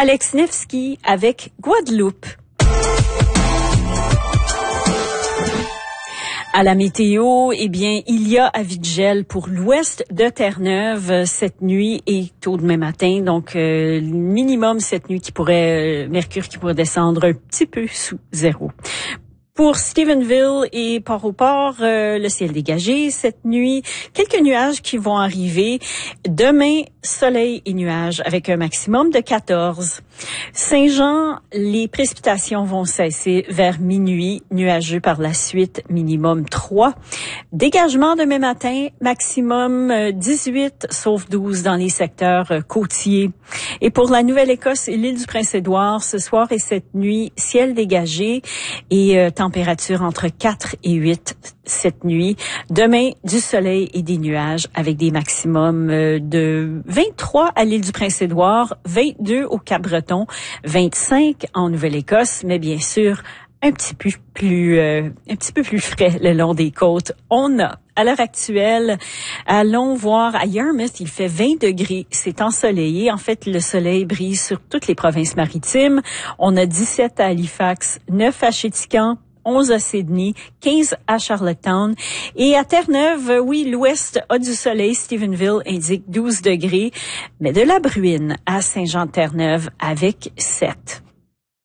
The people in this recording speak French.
Alex Nevsky avec Guadeloupe. À la météo, il y a avis de gel pour l'ouest de Terre-Neuve cette nuit et tôt demain matin. Donc, minimum cette nuit mercure qui pourrait descendre un petit peu sous zéro. Pour Stephenville et Port-au-Port, le ciel dégagé cette nuit. Quelques nuages qui vont arriver. Demain, soleil et nuages avec un maximum de 14. Saint-Jean, les précipitations vont cesser vers minuit. Nuageux par la suite, minimum 3. Dégagement demain matin, maximum 18, sauf 12 dans les secteurs côtiers. Et pour la Nouvelle-Écosse et l'île du Prince-Édouard, ce soir et cette nuit, ciel dégagé et température entre 4 et 8 cette nuit. Demain, du soleil et des nuages avec des maximums de 23 à l'île du Prince-Édouard, 22 au Cap-Breton, 25 en Nouvelle-Écosse, mais bien sûr, un petit peu plus frais le long des côtes. On a, à l'heure actuelle, allons voir à Yarmouth, il fait 20 degrés. C'est ensoleillé. En fait, le soleil brille sur toutes les provinces maritimes. On a 17 à Halifax, 9 à Chéticamp, 11 à Sydney, 15 à Charlottetown. Et à Terre-Neuve, oui, l'ouest a du soleil. Stephenville indique 12 degrés, mais de la bruine à Saint-Jean-de-Terre-Neuve avec 7.